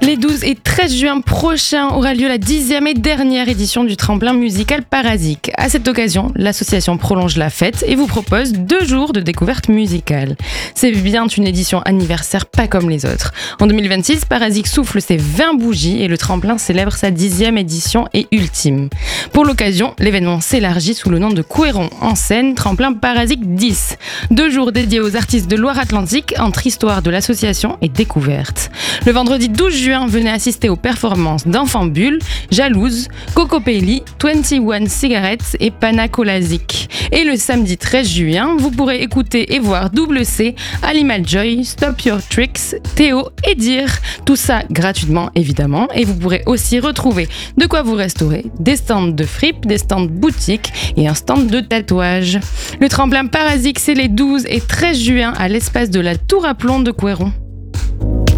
Les 12 et 13 juin prochains aura lieu la 10e et dernière édition du tremplin musical Parasique. À cette occasion, l'association prolonge la fête et vous propose 2 jours de découverte musicale. C'est bien une édition anniversaire pas comme les autres. En 2026, Parasique souffle ses 20 bougies et le tremplin célèbre sa 10e édition et ultime. Pour l'occasion, l'événement s'élargit sous le nom de Couëron en scène, tremplin Parasique 10. 2 jours dédiés aux artistes de Loire-Atlantique entre histoire de l'association et découverte. Le vendredi 12 juin, venez assister aux performances d'Enfant Bulle, Jalouse, Coco Pelli, 21 Cigarettes et Panacolazic. Et le samedi 13 juin, vous pourrez écouter et voir Double C, Animal Joy, Stop Your Tricks, Théo et Dire. Tout ça gratuitement évidemment. Et vous pourrez aussi retrouver de quoi vous restaurer, des stands de fripes, des stands boutiques et un stand de tatouage. Le tremplin Parasique, c'est les 12 et 13 juin à l'espace de la Tour à Plomb de Couëron.